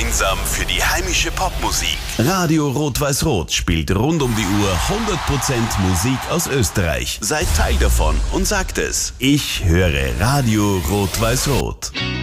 Einsam für die heimische Popmusik. Radio Rot-Weiß-Rot spielt rund um die Uhr 100% Musik aus Österreich. Seid Teil davon und sagt es. Ich höre Radio Rot-Weiß-Rot.